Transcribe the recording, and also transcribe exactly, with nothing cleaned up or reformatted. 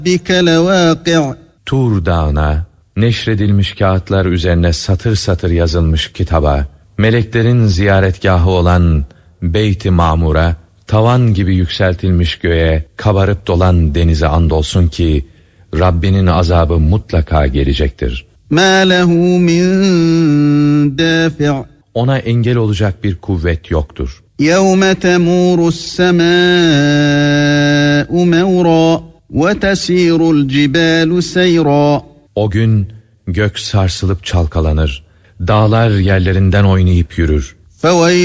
Tur Dağı'na, neşredilmiş kağıtlar üzerine satır satır yazılmış kitaba, meleklerin ziyaretgahı olan Beyt-i Mamur'a, tavan gibi yükseltilmiş göğe, kabarıp dolan denize andolsun ki, Rabbinin azabı mutlaka gelecektir. Ona engel olacak bir kuvvet yoktur. يَوْمَ تَمُورُ السَّمَاءُ مَوْرًا وَتَسِيرُ الْجِبَالُ سَيْرًا. O gün gök sarsılıp çalkalanır, dağlar yerlerinden oynayıp yürür.